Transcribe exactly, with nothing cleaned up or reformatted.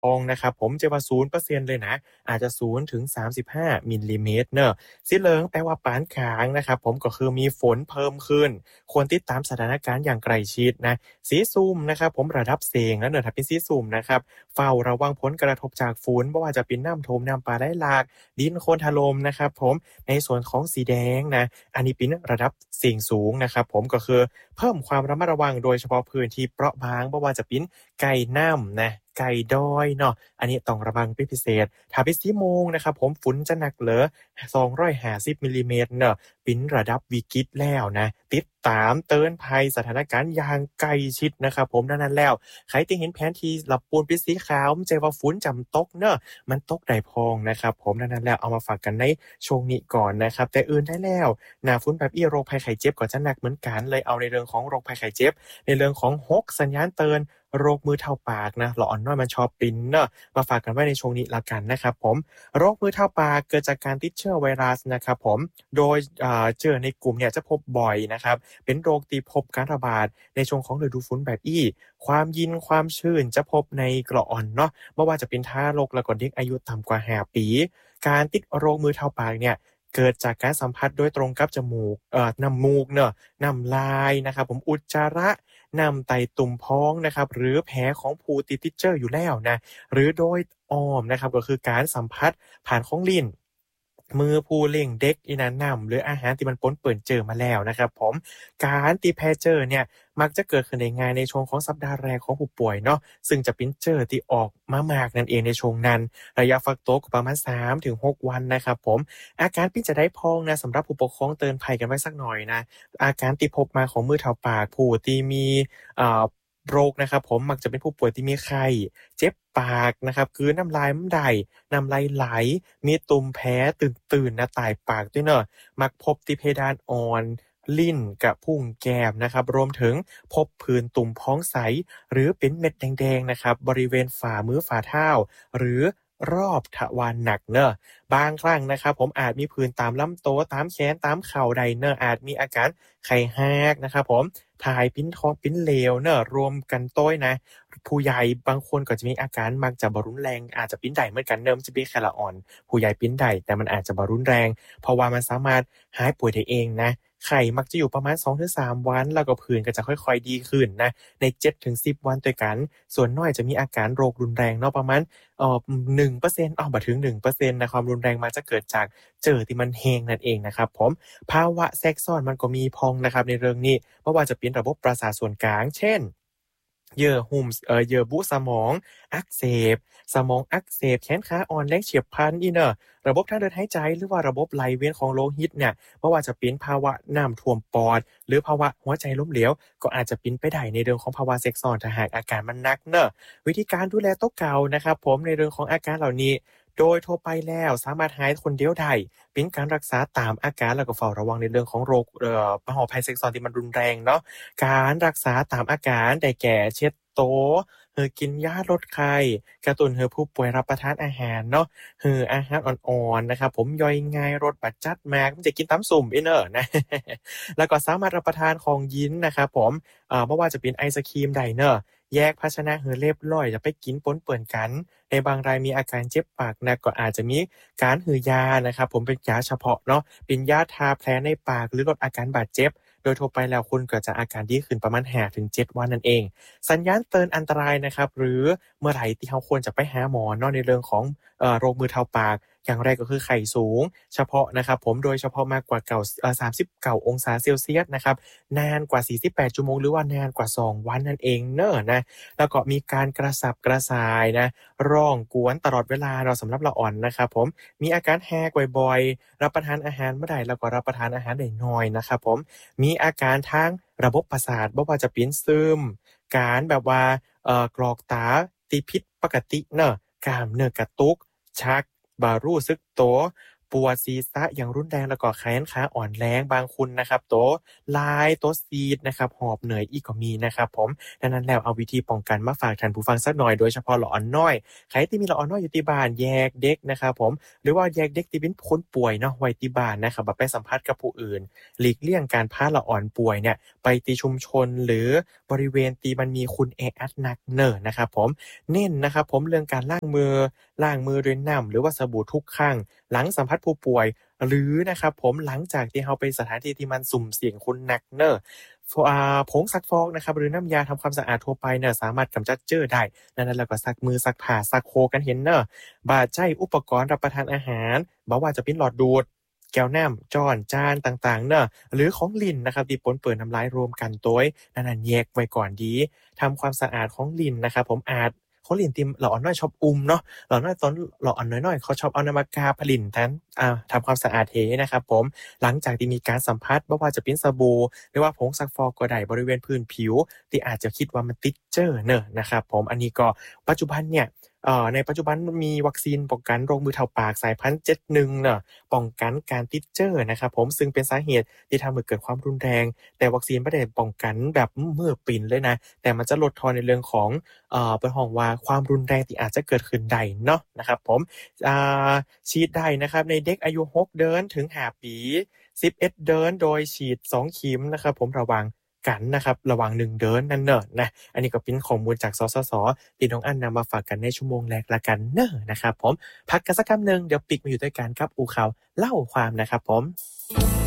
พองนะครับผมจะว่า ศูนย์เปอร์เซ็นต์ เลยนะอาจจะศูนย์ถึงสามสิบห้ามิลลิเมตรเนาะสีเหลืองแปลว่าปานกลางนะครับผมก็คือมีฝนเพิ่มขึ้นควรติดตามสถานการณ์อย่างใกล้ชิดนะสีส้มนะครับผมระดับเสี่ยงแล้วเนอะถ้าเป็นสีส้มนะครับเฝ้าระวังผลกระทบจากฝนบ่ว่าจะเป็นน้ำท่วมน้ำป่าไหลหลากดินโคลนถล่มนะครับผมในส่วนของสีแดงนะอันนี้เป็นระดับเสี่ยงสูงนะครับผมก็คือเพิ่มความระมัดระวังโดยเฉพาะพื้นที่เปราะบางบ่ว่าจะเป็นไก่น้ำนะไก่ดอยเนาะอันนี้ต้องระวังเป็นพิเศษถ้าเป็นสีม่วงนะครับผมฝนจะหนักเหลือสองร้อยห้าสิบมิลลิเมตรเนาะเป็นระดับวิกฤตแล้วนะติดตามเตือนภัยสถานการณ์อย่างใกล้ชิดนะครับผมดังนั้นแล้วใครที่เห็นแผนที่หลับปูนเป็นสีขาวมันใจว่าฝนจำตกเนาะมันตกได้พองนะครับผมดังนั้นแล้วเอามาฝากกันในช่วงนี้ก่อนนะครับแต่อื่นได้แล้วหน้าฝนแบบอีโรคภัยไข้เจ็บก็จะหนักเหมือนกันเลยเอาในเรื่องของโรคภัยไข้เจ็บในเรื่องของหกสัญญาณเตือนโรคมือเท้าปากนะละอ่อนน้อยมันชอบปรินเนาะมาฝากกันไว้ในช่วงนี้ละกันนะครับผมโรคมือเท้าปากเกิดจากการติดเชื้อไวรัสนะครับผมโดยอ่าเจอในกลุ่มเนี่ยจะพบบ่อยนะครับเป็นโรคที่พบการระบาดในช่วงของฤดูฝนแบบอี้ความเย็นความชื้นจะพบในกระอ่อนเนาะไม่ว่าจะเป็นทารกและก็เด็กอายุต่ำกว่าห้าปีการติดโรคมือเท้าปากเนี่ยเกิดจากการสัมผัสโดยตรงกับจมูกเอ่อน้ำมูกเนาะน้ำลายนะครับผมอุจจาระน้ำไตตุ่มพองนะครับหรือแผลของผู้ติดติดเชื้ออยู่แล้วนะหรือโดยอ้อมนะครับก็คือการสัมผัสผ่านของลิ้นมือผู้เลี้ยงเด็กอีนั้นนำหรืออาหารที่มันปนเปื้อนเจอมาแล้วนะครับผมการตีแพ้เจอเนี่ยมักจะเกิดขึ้นได้ง่ายในช่วงของสัปดาห์แรกของผู้ป่วยเนาะซึ่งจะเป็นเจอที่ออกมามากนั่นเองในช่วงนั้นระยะฟักตัวก็ประมาณสามถึงหกวันนะครับผมอาการปิ้นจะได้พองนะสำหรับผู้ปกครองเตือนภัยกันไว้สักหน่อยนะอาการที่พบมาของมือเท้าปากผู้ที่มีอ่าโรคนะครับผมมักจะเป็นผู้ป่วยที่มีไข้เจ็บปากนะครับกลืนน้ำลายมันได้น้ำลายไหลมีตุ่มแพ้ตื่นๆนะตายปากด้วยเนาะมักพบที่เพดานอ่อนลิ้นกับพุงแก้มนะครับรวมถึงพบผื่นตุ่มพ้องใสหรือเป็นเม็ดแดงๆนะครับบริเวณฝ่ามือฝ่าเท้าหรือรอบทวารหนักเนอะบางครั้งนะครับผมอาจมีผื่นตามลำตัวตามแขนตามเข่าใดเนอะอาจมีอาการไข้แหกนะครับผมถ่ายปิ้นท้องปิ้นเหลวเนอะรวมกันโต้ยนะผู้ใหญ่บางคนก็จะมีอาการมักจะบรุนแรงอาจจะปิ้นได้เหมือนกันเนิมจะเป็นแค่ละอ่อนผู้ใหญ่ปิ้นได้แต่มันอาจจะบรุนแรงเพราะว่ามันสามารถหายป่วยได้เองนะไข้มักจะอยู่ประมาณสองถึงสามวันแล้วก็ผื่นก็จะค่อยๆดีขึ้นนะในเจ็ดถึงสิบวันด้วยกันส่วนน้อยจะมีอาการโรครุนแรงเนาะประมาณเอ่อหนึ่งเปอร์เซ็นต์อ้าวบ่ถึงหนึ่งเปอร์เซ็นต์นะความรุนแรงมักจะเกิดจากเจอที่มันแห้งนั่นเองนะครับผมภาวะแทรกซ้อนมันก็มีพ้องนะครับในเรื่องนี้ไม่ว่าจะเป็นระบบประสาทส่วนกลางเช่นเยื่อหุ้มเอ่อเยื่อบุสมองอักเสบสมองอักเสบแขนขาอ่อนแรงเฉียบพลันอีเนอะระบบทางเดินหายใจหรือว่าระบบไหลเวียนของโลหิตเนี่ยไม่ว่าจะเป็นภาวะน้ำท่วมปอดหรือภาวะหัวใจล้มเหลวก็อาจจะเป็นไปได้ในเรื่องของภาวะแทรกซ้อนถ้าหากอาการมันหนักเนอะวิธีการดูแลโรคเกาต์นะครับผมในเรื่องของอาการเหล่านี้โดยทั่วไปแล้วสามารถหายคนเดียวได้เป็นการรักษาตามอาการแล้วก็เฝ้าระวังในเรื่องของโรคเอ่อหอบภัยแทรกซ้อนที่มันรุนแรงเนาะการรักษาตามอาการได้แก่เช็ดโต๊ะเอ่อกินยาลดไข้กระตุ้นให้ผู้ป่วยรับประทานอาหารเนาะเอ่ออาหารอ่อนๆนะครับผมย่อยง่ายรสบัดจัดมากมันจะกินตำสุ่มอีเด้อนะแล้วก็สามารถรับประทานของหยินนะครับผมเอ่อบ่ว่าจะเป็นไอศกรีมได้เนาะแยกภาชนะให้เรียบร้อยอย่าไปกินปนเปื้อนกันในบางรายมีอาการเจ็บปากหนักก็อาจจะมีการหือยานะครับผมเป็นยาเฉพาะเนาะเป็นยาทาแผลในปากหรือลดอาการบาดเจ็บโดยทั่วไปแล้วคุณก็จะอาการดีขึ้นประมาณห้าถึงเจ็ดวันนั่นเองสัญญาณเตือนอันตรายนะครับหรือเมื่อไหร่ที่เราควรจะไปหาหมอเนาะในเรื่องของเอ่อโรคมือเท้าปากอย่างแรกก็คือไข้สูงเฉพาะนะครับผมโดยเฉพาะมากกว่าเก้าเอ่อสามสิบเก้าองศาเซลเซียสนะครับนานกว่าสี่สิบแปดชั่วโมงหรือว่านานกว่าสองวันนั่นเองเนอะนะแล้วก็มีการกระสับกระส่ายนะร้องกวนตลอดเวลาเราสำหรับละอ่อนนะครับผมมีอาการแฮกบ่อยๆรับประทานอาหารเมื่อใดแล้วก็รับประทานอาหารได้น้อยนะครับผมมีอาการทางระบบประสาทบ่ว่าจะเป็นซึมการแบบว่าเอ่อกรอกตาที่ผิดปกติเนอะกล้ามเนื้อกระตุกชักบ่รู้สึกตัวปวดศีรษะอย่างรุนแรงแล้วก็แขนขาอ่อนแรงบางคนนะครับตัวลายตัวซีดนะครับหอบเหนื่อยอีกก็มีนะครับผมดังนั้นแล้วเอาวิธีป้องกันมาฝากท่านผู้ฟังสักหน่อยโดยเฉพาะละอ่อนน้อยใครที่มีละอ่อนน้อยอยู่ที่บ้านแยกเด็กนะครับผมหรือว่าแยกเด็กที่เป็นคนป่วยเนาะไว้ที่บ้านนะครับบ่ไปสัมผัสกับผู้อื่นหลีกเลี่ยงการพาละอ่อนป่วยเนี่ยไปที่ชุมชนหรือบริเวณที่มันมีคนแออัดนักเนิ่นนะครับผมเน้นนะครับผมเรื่องการล้างมือล้างมือด้วยน้ำหรือว่าสบู่ทุกครั้งหลังสัมผัสผู้ป่วยหรือนะครับผมหลังจากที่เราไปสถานที่ที่มันสุ่มเสี่ยงคนนักเนิ่นฟอ่าผงซักฟอกนะครับหรือน้ำยาทำความสะอาดทั่วไปเนี่ยสามารถกำจัดเจื้อได้ดังนั้นแล้วก็ซักมือซักผ้าซักโครกันเห็นเนาะบ่ใช้อุปกรณ์รับประทานอาหารบ่ว่าจะเป็นหลอดดูดแก้วน้ำช้อนจานต่างๆเนาะหรือของลิ้นนะครับที่ปนเปื้อนน้ำลายรวมกันโต้ยดังนั้นแยกไว้ก่อนดีทำความสะอาดของลิ้นนะครับผมอาจของลิ้นที่ละอ่อนน้อยชอบอุ้มเนาะละอ่อนน้อยตอนละอ่อนน้อยๆเขาชอบเอาน้ำมากาผลิ้นแทนอ่าทำความสะอาดเหนะครับผมหลังจากที่มีการสัมผัสบ่ว่าจะเป็นสบู่หรือว่าผงซักฟอกก็ได้บริเวณพื้นผิวที่อาจจะคิดว่ามันติดเชื้อเนอะนะครับผมอันนี้ก็ปัจจุบันเนี่ยเอ่อในปัจจุบันมีวัคซีนป้องกันโรคมือเท่าปากสายพันธุ์ เจ็ดสิบเอ็ด เนาะป้องกันการติดเชื้อนะครับผมซึ่งเป็นสาเหตุที่ทำให้เกิดความรุนแรงแต่วัคซีนบ่ได้ป้องกันแบบเมื่อปิ่นเลยนะแต่มันจะลดทอนในเรื่องของเอ่อเป็นห้องว่าความรุนแรงที่อาจจะเกิดขึ้นได้เนาะนะครับผมอ่าฉีดได้นะครับในเด็กอายุหกเดือนถึงห้าปีสิบเอ็ดเดือนโดยฉีดสองเข็มนะครับผมระวังกันนะครับระหว่างหนึ่งเดือนนั่นเนอะนะอันนี้ก็เป็นข้อมูลจากสสสที่น้องอั้นนำมาฝากกันในชั่วโมงแรกละกันเนอะนะครับผมพักกันสักคำหนึ่งเดี๋ยวปิกมาอยู่ด้วยกันครับอู่เขาเล่าความนะครับผม